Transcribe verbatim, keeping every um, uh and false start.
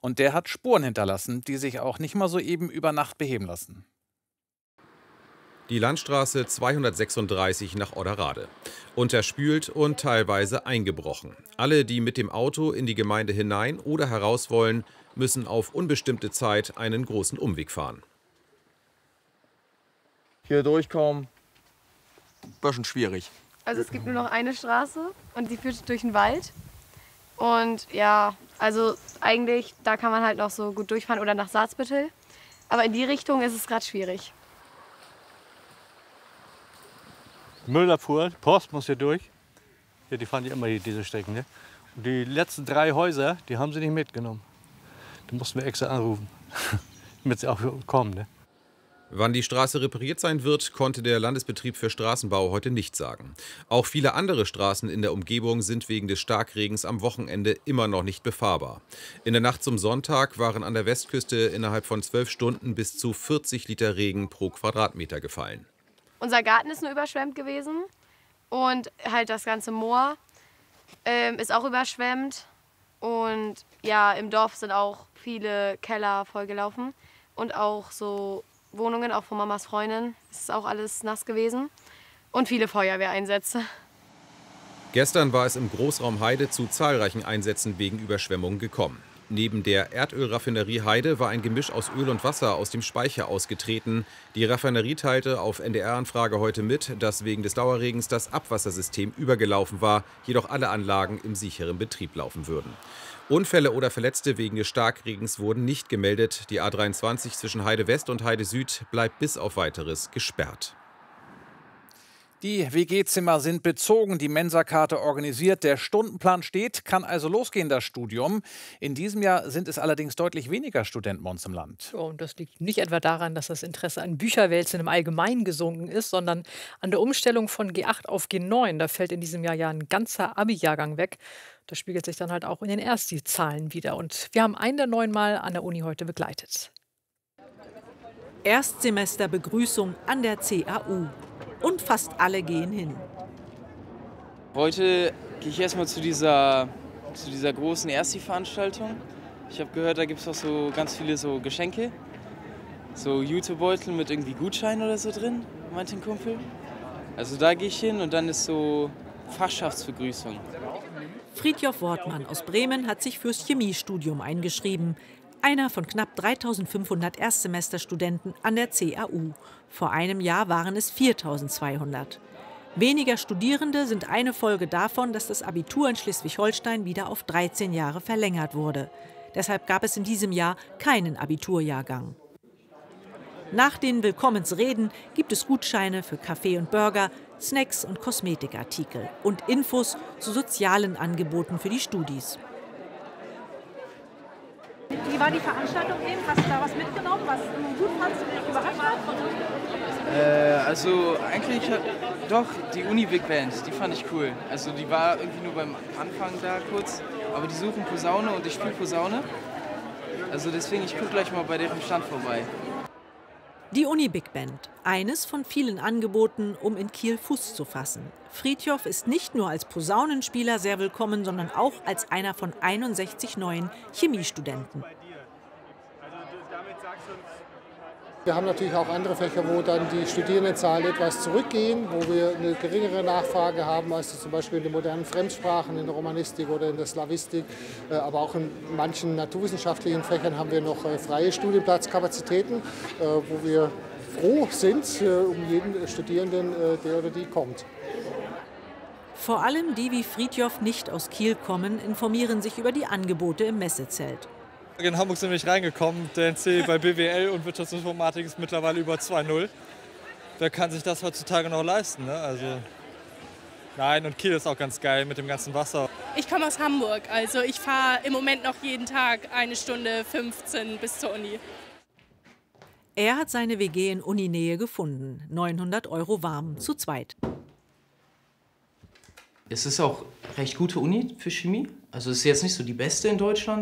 Und der hat Spuren hinterlassen, die sich auch nicht mal so eben über Nacht beheben lassen. Die Landstraße zweihundertsechsunddreißig nach Odderade. Unterspült und teilweise eingebrochen. Alle, die mit dem Auto in die Gemeinde hinein oder heraus wollen, müssen auf unbestimmte Zeit einen großen Umweg fahren. Hier durchkommen, bisschen schwierig. Also es gibt nur noch eine Straße und die führt durch den Wald. Und ja, also eigentlich, da kann man halt noch so gut durchfahren oder nach Salzbüttel. Aber in die Richtung ist es gerade schwierig. Müllabfuhr, Post muss hier durch. Ja, die fahren ja immer hier diese Strecken. Ne? Und die letzten drei Häuser, die haben sie nicht mitgenommen. Da mussten wir extra anrufen, damit sie auch kommen. Ne? Wann die Straße repariert sein wird, konnte der Landesbetrieb für Straßenbau heute nicht sagen. Auch viele andere Straßen in der Umgebung sind wegen des Starkregens am Wochenende immer noch nicht befahrbar. In der Nacht zum Sonntag waren an der Westküste innerhalb von zwölf Stunden bis zu vierzig Liter Regen pro Quadratmeter gefallen. Unser Garten ist nur überschwemmt gewesen und halt das ganze Moor ähm, ist auch überschwemmt. Und ja, im Dorf sind auch viele Keller vollgelaufen und auch so Wohnungen, auch von Mamas Freundin. Es ist auch alles nass gewesen und viele Feuerwehreinsätze. Gestern war es im Großraum Heide zu zahlreichen Einsätzen wegen Überschwemmungen gekommen. Neben der Erdölraffinerie Heide war ein Gemisch aus Öl und Wasser aus dem Speicher ausgetreten. Die Raffinerie teilte auf N D R-Anfrage heute mit, dass wegen des Dauerregens das Abwassersystem übergelaufen war, jedoch alle Anlagen im sicheren Betrieb laufen würden. Unfälle oder Verletzte wegen des Starkregens wurden nicht gemeldet. Die A dreiundzwanzig zwischen Heide West und Heide Süd bleibt bis auf Weiteres gesperrt. Die W G-Zimmer sind bezogen, die Mensakarte organisiert, der Stundenplan steht, kann also losgehen, das Studium. In diesem Jahr sind es allerdings deutlich weniger Studenten bei uns im Land. Ja, und das liegt nicht etwa daran, dass das Interesse an Bücherwälzen im Allgemeinen gesunken ist, sondern an der Umstellung von G acht auf G neun. Da fällt in diesem Jahr ja ein ganzer Abi-Jahrgang weg. Das spiegelt sich dann halt auch in den Ersti-Zahlen wieder. Und wir haben einen der neun mal an der Uni heute begleitet. Erstsemesterbegrüßung an der C A U. Und fast alle gehen hin. Heute gehe ich erstmal zu dieser, zu dieser großen Ersti-Veranstaltung. Ich habe gehört, da gibt es auch so ganz viele so Geschenke. So Jutebeutel mit irgendwie Gutschein oder so drin, meinte ein Kumpel. Also da gehe ich hin und dann ist so Fachschaftsbegrüßung. Fridtjof Wortmann aus Bremen hat sich fürs Chemiestudium eingeschrieben. Einer von knapp dreitausendfünfhundert Erstsemesterstudenten an der C A U. Vor einem Jahr waren es viertausendzweihundert. Weniger Studierende sind eine Folge davon, dass das Abitur in Schleswig-Holstein wieder auf dreizehn Jahre verlängert wurde. Deshalb gab es in diesem Jahr keinen Abiturjahrgang. Nach den Willkommensreden gibt es Gutscheine für Kaffee und Burger, Snacks und Kosmetikartikel und Infos zu sozialen Angeboten für die Studis. Wie war die Veranstaltung eben? Hast du da was mitgenommen, was du gut fandst und dich überrascht hat? Äh, also eigentlich hat doch die Uni Big Band, die fand ich cool. Also die war irgendwie nur beim Anfang da kurz, aber die suchen Posaune und ich spiele Posaune. Also deswegen, ich gucke gleich mal bei deren Stand vorbei. Die Uni Big Band, eines von vielen Angeboten, um in Kiel Fuß zu fassen. Fridtjof ist nicht nur als Posaunenspieler sehr willkommen, sondern auch als einer von einundsechzig neuen Chemiestudenten. Wir haben natürlich auch andere Fächer, wo dann die Studierendenzahlen etwas zurückgehen, wo wir eine geringere Nachfrage haben, als zum Beispiel in den modernen Fremdsprachen, in der Romanistik oder in der Slawistik. Aber auch in manchen naturwissenschaftlichen Fächern haben wir noch freie Studienplatzkapazitäten, wo wir froh sind um jeden Studierenden, der oder die kommt. Vor allem die wie Fridtjof nicht aus Kiel kommen, informieren sich über die Angebote im Messezelt. In Hamburg sind wir nicht reingekommen. Der N C bei B W L und Wirtschaftsinformatik ist mittlerweile über zwei null. Wer kann sich das heutzutage noch leisten? Ne? Also, nein, und Kiel ist auch ganz geil mit dem ganzen Wasser. Ich komme aus Hamburg, also ich fahre im Moment noch jeden Tag eine Stunde fünfzehn bis zur Uni. Er hat seine W G in Uninähe gefunden. neunhundert Euro warm, zu zweit. Es ist auch recht gute Uni für Chemie. Also es ist jetzt nicht so die beste in Deutschland.